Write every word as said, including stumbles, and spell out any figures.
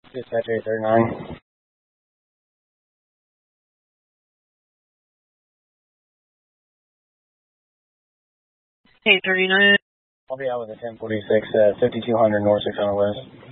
Dispatch eight thirty-nine. eight thirty-nine. I'll be out with a ten forty-six, uh, fifty-two hundred North six hundred West.